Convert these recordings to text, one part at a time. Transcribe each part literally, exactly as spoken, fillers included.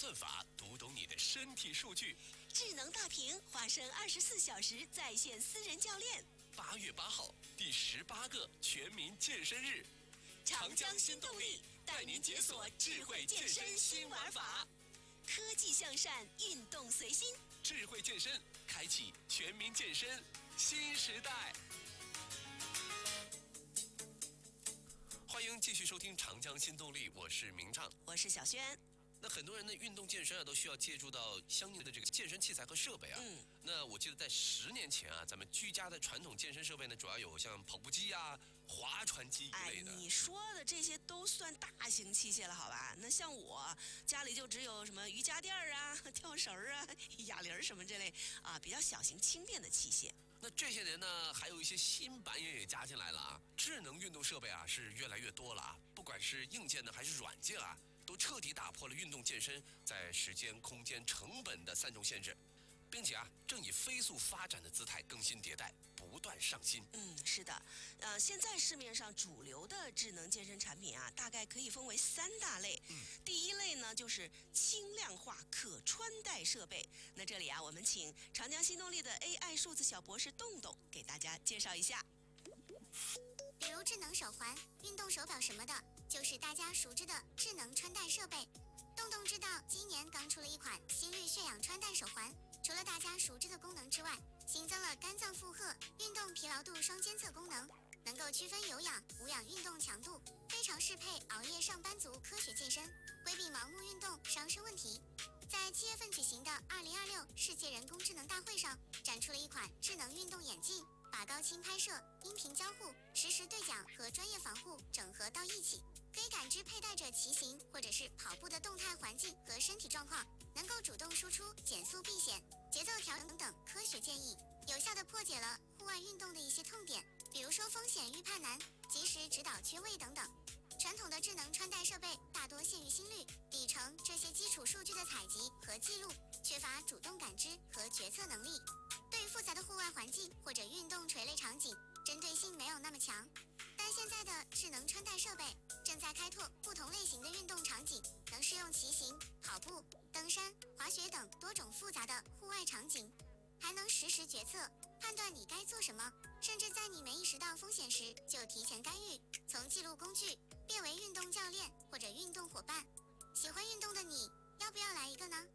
算法，读懂你的身体数据。 智能大屏，华生二十四小时在线私人教练。 八月八号，第十八个全民健身日， 长江新动力带您解锁智慧健身新玩法，科技向善，运动随心。 智慧健身，开启全民健身新时代。欢迎继续收听长江新动力，我是明畅， 我是小轩。 那很多人的运动健身啊，都需要借助到相应的这个健身器材和设备啊。嗯。那我记得在十年前啊，咱们居家的传统健身设备呢，主要有像跑步机啊、划船机一类的。 哎，你说的这些都算大型器械了，好吧？那像我家里就只有什么瑜伽垫啊、跳绳啊、哑铃什么这类啊，比较小型轻便的器械。 那这些年呢，还有一些新版也也加进来了啊。智能运动设备啊是越来越多了啊，不管是硬件呢还是软件啊，都彻底打破了运动健身在时间、空间、成本的三种限制，并且啊正以飞速发展的姿态更新迭代，不断上新。 嗯，是的，呃，现在市面上主流的智能健身产品啊，大概可以分为三大类。嗯，第一类呢就是轻量化可穿戴设备。那这里啊，我们请长江新动力的 A I 数字小博士洞洞给大家介绍一下。 比如智能手环、运动手表什么的，就是大家熟知的智能穿戴设备。洞洞知道，今年刚出了一款心率血氧穿戴手环，除了大家熟知的功能之外，新增了肝脏负荷、运动疲劳度双监测功能，能够区分有氧、无氧运动强度，非常适配熬夜上班族科学健身，规避盲目运动伤身问题。在七月份举行的二零二六世界人工智能大会上，展出了一款智能运动眼镜，把高清拍摄、音频交互、实时对讲和专业防护整合到一起，可以感知佩戴者骑行或者是跑步的动态环境和身体状况，能够主动输出减速避险、节奏调整等科学建议，有效地破解了户外运动的一些痛点，比如说风险预判难、及时指导缺位等等。传统的智能穿戴设备大多限于心率、里程这些基础数据的采集和记录，缺乏主动感知和决策能力，对于复杂的户外环境或者运动垂类场景，针对性没有那么强。但现在的智能穿戴设备正在开拓不同类型的运动场景，能适用骑行、跑步、登山、滑雪等多种复杂的户外场景，还能实时决策，判断你该做什么，甚至在你没意识到风险时就提前干预，从记录工具变为运动教练或者运动伙伴。喜欢运动的你，要不要来一个呢？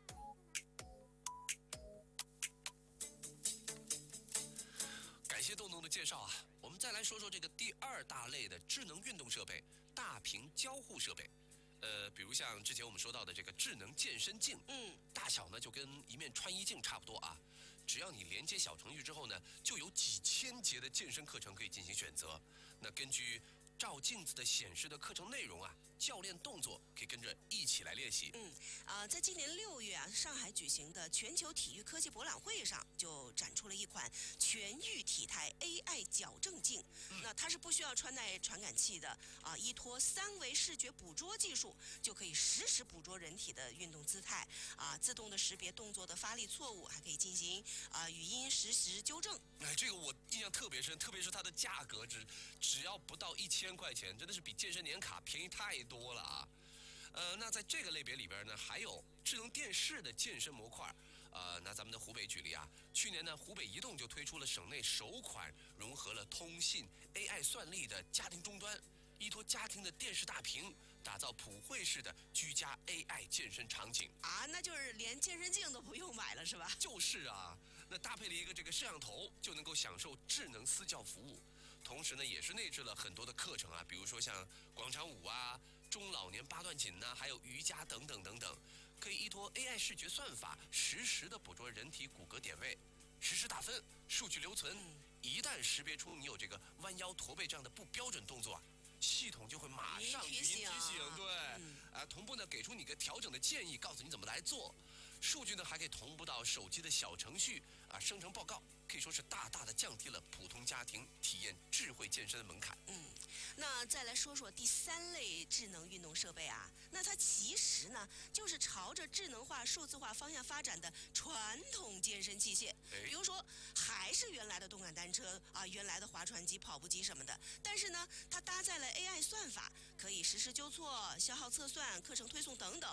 感谢洞洞的介绍啊，我们再来说说这个第二大类的智能运动设备——大屏交互设备。呃，比如像之前我们说到的这个智能健身镜，嗯，大小呢就跟一面穿衣镜差不多啊。只要你连接小程序之后呢，就有几千节的健身课程可以进行选择。那根据照镜子的显示的课程内容啊，教练动作可以跟着一起来练习。 嗯啊、呃，在今年六月啊，上海举行的全球体育科技博览会上，就展出了一款全域体态 A I 矫正镜。嗯、那它是不需要穿戴传感器的啊、呃，依托三维视觉捕捉技术，就可以实时捕捉人体的运动姿态啊、呃，自动的识别动作的发力错误，还可以进行啊、呃、语音实时纠正。 哎，这个我印象特别深，特别是它的价格只只要不到一千块钱，真的是比健身年卡便宜太多了啊！呃，那在这个类别里边呢，还有智能电视的健身模块。呃，拿咱们的湖北举例啊，去年呢，湖北移动就推出了省内首款融合了通信、A I 算力的家庭终端，依托家庭的电视大屏，打造普惠式的居家 A I 健身场景啊，那就是连健身镜都不用买了是吧？ 就是啊，那搭配了一个这个摄像头，就能够享受智能私教服务。同时呢，也是内置了很多的课程啊，比如说像广场舞啊、中老年八段锦呐、啊，还有瑜伽等等等等，可以依托 A I 视觉算法，实时的捕捉人体骨骼点位，实时打分，数据留存。一旦识别出你有这个弯腰驼背这样的不标准动作啊，系统就会马上语音提醒，对，嗯、啊，同步呢给出你个调整的建议，告诉你怎么来做。数据呢还可以同步到手机的小程序啊，生成报告，可以说是大大的降低了普通家庭体验智慧健身的门槛。 嗯，那再来说说第三类智能运动设备啊，那它其实呢就是朝着智能化、数字化方向发展的传统健身器械，比如说还是原来的动感单车啊，原来的划船机、跑步机什么的，但是呢，它搭载了 A I 算法，可以实时纠错、消耗测算、课程推送等等。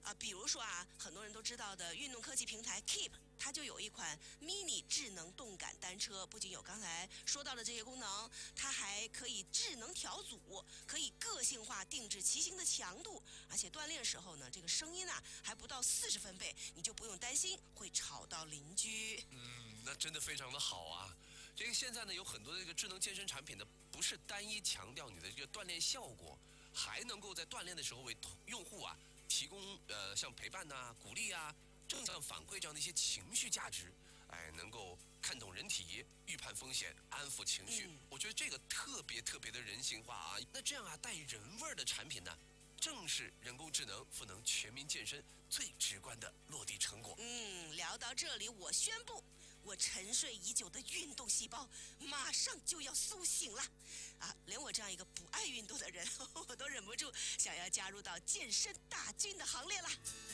啊，比如说啊，很多人都知道的运动科技平台 Keep， 它就有一款 mini 智能动感单车，不仅有刚才说到的这些功能，它还可以智能调组，可以个性化定制骑行的强度，而且锻炼时候呢，这个声音啊还不到四十分贝，你就不用担心会吵到邻居。 嗯，那真的非常的好啊。这个现在呢，有很多的这个智能健身产品呢，不是单一强调你的这个锻炼效果，还能够在锻炼的时候为用户啊提供呃像陪伴呐、啊、鼓励啊、正向反馈这样的一些情绪价值，哎，能够看懂人体、预判风险、安抚情绪。嗯、我觉得这个特别特别的人性化啊。那这样啊，带人味儿的产品呢，正是人工智能赋能全民健身最直观的落地成果。 嗯，聊到这里，我宣布，我沉睡已久的运动细胞马上就要苏醒了，啊，连我这样一个不爱运动的人，我都忍不住想要加入到健身大军的行列了。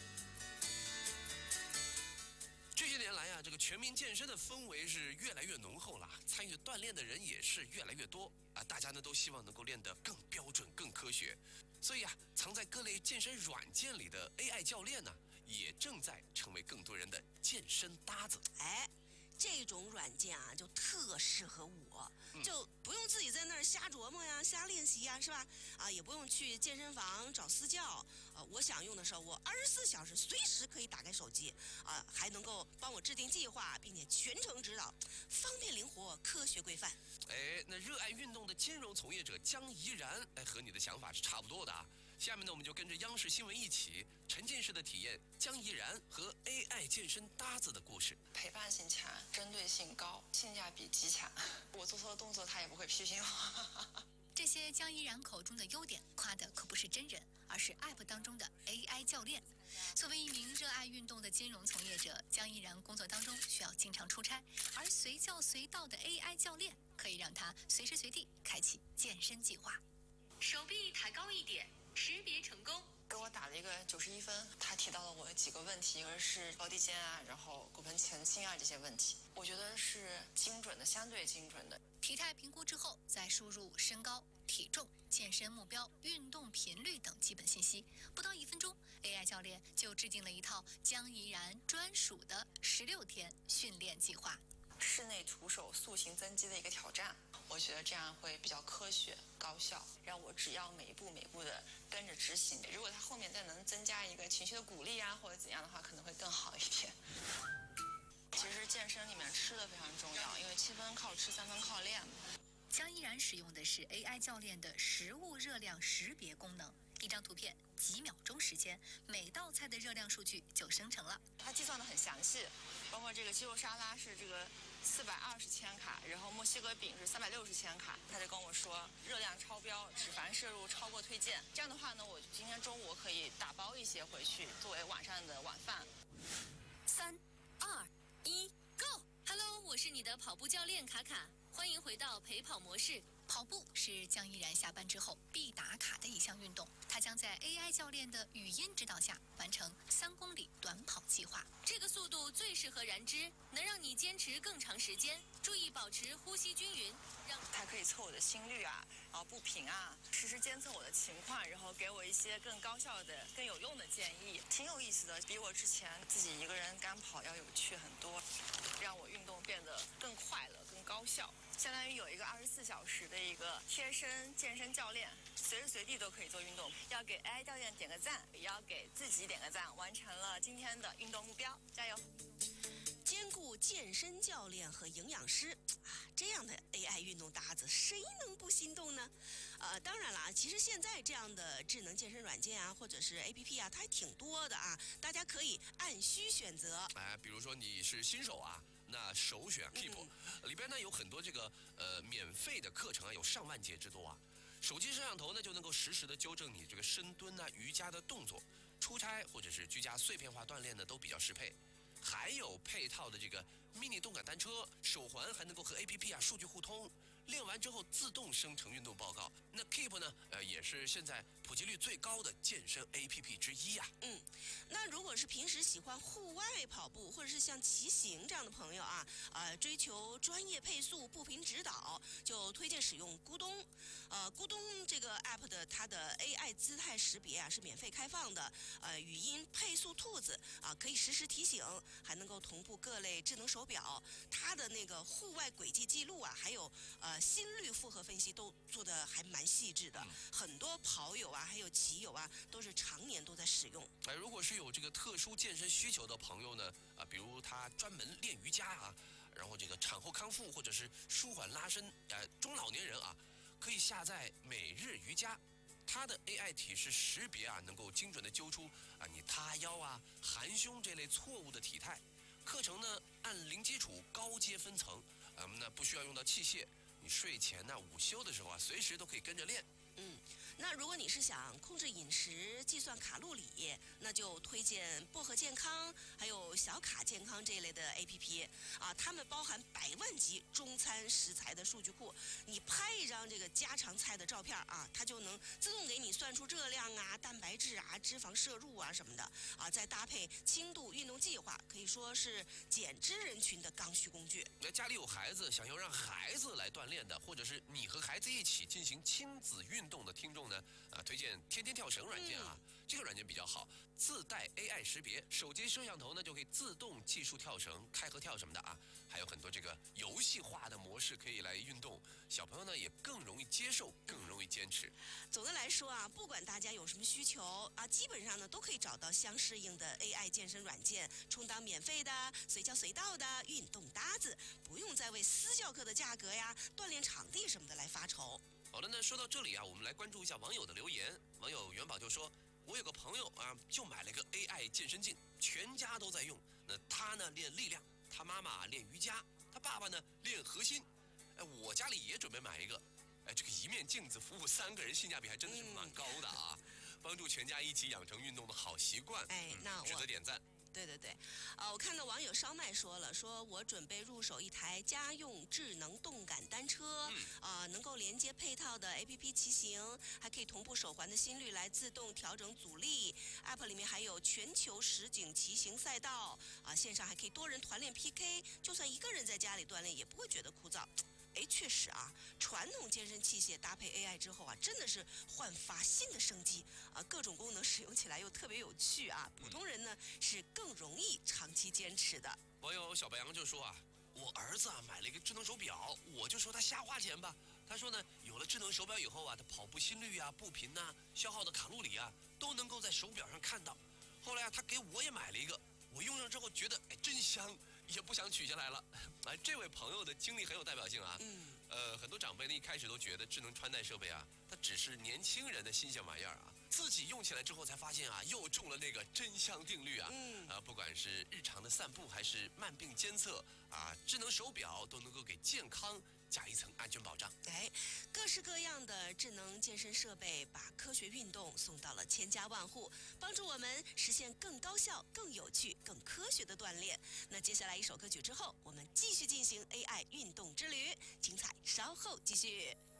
这些年来啊，这个全民健身的氛围是越来越浓厚了，参与锻炼的人也是越来越多啊，大家呢都希望能够练得更标准、更科学。所以啊，藏在各类健身软件里的 A I 教练呢，也正在成为更多人的健身搭子。 哎，这种软件啊，就特适合我，就不用自己在那儿瞎琢磨呀、瞎练习呀，是吧？啊，也不用去健身房找私教。呃，我想用的时候，我二十四小时随时可以打开手机，啊，还能够帮我制定计划，并且全程指导，方便灵活、科学规范。 哎，那热爱运动的金融从业者江怡然，哎，和你的想法是差不多的啊。下面呢，我们就跟着央视新闻一起沉浸式的体验江怡然和 A I 健身搭子的故事。 陪伴性强，针对性高，性价比极强。我做错了动作，他也不会批评我。 这些江怡然口中的优点，夸的可不是真人，而是 App 当中的 A I 教练。作为一名热爱运动的金融从业者，江怡然工作当中需要经常出差，而随叫随到的 A I 教练可以让他随时随地开启健身计划。手臂抬高一点，识别成功。 给我打了一个九十一分，他提到了我几个问题，一个是高低肩啊，然后骨盆前倾啊这些问题，我觉得是精准的，相对精准的。 体态评估之后，再输入身高、体重、健身目标、运动频率等基本信息，不到一分钟 ，A I 教练就制定了一套江怡然专属的十六天训练计划。 室内徒手塑形增肌的一个挑战，我觉得这样会比较科学高效，让我只要每一步每步的跟着执行。如果他后面再能增加一个情绪的鼓励啊，或者怎样的话，可能会更好一点。其实健身里面吃的非常重要，因为七分靠吃，三分靠练。 江怡然使用的是 A I 教练的食物热量识别功能，一张图片几秒钟时间，每道菜的热量数据就生成了。 它计算的很详细，包括这个鸡肉沙拉是这个四百二十千卡，然后墨西哥饼是三百六十千卡，他就跟我说热量超标，脂肪摄入超过推荐。这样的话呢，我今天中午可以打包一些回去作为晚上的晚饭。 三、二、一 ，Go！Hello， 我是你的跑步教练卡卡，欢迎回到陪跑模式。跑步是江怡然下班之后必打卡的一项运动，他将在 A I 教练的语音指导下完成三公里短跑计划。这个速度最适合燃脂，能让你坚持更长时间。注意保持呼吸均匀，让它可以测我的心率啊，然后步频啊，实时监测我的情况，然后给我一些更高效的、更有用的建议，挺有意思的，比我之前自己一个人干跑要有趣很多，让我运动变得更快乐、更高效。相当于有一个二十四小时的一个贴身健身教练，随时随地都可以做运动。要给 A I 教练点个赞，也要给自己点个赞，完成了今天的运动目标，加油！ 兼顾健身教练和营养师啊，这样的 A I 运动搭子，谁能不心动呢？呃，当然啦，其实现在这样的智能健身软件啊，或者是 A P P 啊，它还挺多的啊，大家可以按需选择。 哎，比如说你是新手啊，那首选 Keep，、嗯、里边呢有很多这个呃免费的课程啊，有上万节之多啊。手机摄像头呢就能够实时的纠正你这个深蹲啊、瑜伽的动作，出差或者是居家碎片化锻炼呢都比较适配。还有配套的这个 mini 动感单车，手环还能够和 A P P 啊数据互通，练完之后自动生成运动报告。那 Keep 呢，呃，也是现在普及率最高的健身 A P P 之一呀、啊。 嗯，那如果是平时喜欢户外跑步或者是像骑行这样的朋友啊，呃，追求专业配速、步频指导，就推荐使用咕咚。呃，咕咚这个 app 的它的 A I 姿态识别啊是免费开放的，呃，语音配速兔子啊可以实时提醒，还能够同步各类智能手表。它的那个户外轨迹记录啊，还有呃心率负荷分析都做得还蛮细致的，嗯、很多跑友啊，还有骑友啊，都是常年都在使用。 哎，如果是有这个特殊健身需求的朋友呢，啊，比如他专门练瑜伽啊，然后这个产后康复或者是舒缓拉伸，呃，中老年人啊，可以下载每日瑜伽。它的 A I 体式识别啊，能够精准地揪出啊你塌腰啊、含胸这类错误的体态。课程呢按零基础高阶分层，嗯，那不需要用到器械。你睡前呢、午休的时候啊，随时都可以跟着练。 嗯，那如果你是想控制饮食、计算卡路里，那就推荐薄荷健康，还有小卡健康这一类的 A P P 啊，它们包含百万级中餐食材的数据库。你拍一张这个家常菜的照片啊，它就能自动给你算出热量啊、蛋白质啊、脂肪摄入啊什么的啊，再搭配轻度运动计划，可以说是减脂人群的刚需工具。 那家里有孩子，想要让孩子来锻炼的，或者是你和孩子一起进行亲子运动的听众呢，啊，推荐天天跳绳软件啊，嗯、这个软件比较好，自带 A I 识别，手机摄像头呢就可以自动计数跳绳、开合跳什么的啊，还有很多这个游戏化的模式可以来运动，小朋友呢也更容易接受，更容易坚持。 总的来说啊，不管大家有什么需求啊，基本上呢都可以找到相适应的 A I 健身软件，充当免费的、随叫随到的运动搭子，不用再为私教课的价格呀、锻炼场地什么的来发愁。 好了，那说到这里啊，我们来关注一下网友的留言。网友元宝就说，我有个朋友啊，就买了个 A I 健身镜，全家都在用。那他呢练力量，他妈妈练瑜伽，他爸爸呢练核心。哎，我家里也准备买一个。哎，这个一面镜子服务三个人，性价比还真的是蛮高的啊，嗯、帮助全家一起养成运动的好习惯。 哎，那我、嗯、 值得点赞。 对对对，啊、呃，我看到网友烧麦说了，说我准备入手一台家用智能动感单车，啊、嗯呃，能够连接配套的 A P P 骑行，还可以同步手环的心率来自动调整阻力。App 里面还有全球实景骑行赛道，啊、呃，线上还可以多人团练 P K， 就算一个人在家里锻炼也不会觉得枯燥。哎，确实啊，传统健身器械搭配 A I 之后啊，真的是焕发新的生机啊！各种功能使用起来又特别有趣啊，普通人呢是更容易长期坚持的。 网友小白羊就说啊，我儿子啊买了一个智能手表，我就说他瞎花钱吧。他说呢，有了智能手表以后啊，他跑步心率啊、步频呐、啊、消耗的卡路里啊，都能够在手表上看到。后来啊，他给我也买了一个，我用上之后觉得哎真香。也不想取下来了，哎，这位朋友的经历很有代表性啊。嗯，呃，很多长辈呢一开始都觉得智能穿戴设备啊，它只是年轻人的新鲜玩意儿啊，自己用起来之后才发现啊，又中了那个真香定律啊。嗯，啊，不管是日常的散步还是慢病监测啊，智能手表都能够给健康加一层安全保障。 哎，各式各样的智能健身设备把科学运动送到了千家万户，帮助我们实现更高效、更有趣、更科学的锻炼。那接下来一首歌曲之后，我们继续进行 A I 运动之旅，精彩稍后继续。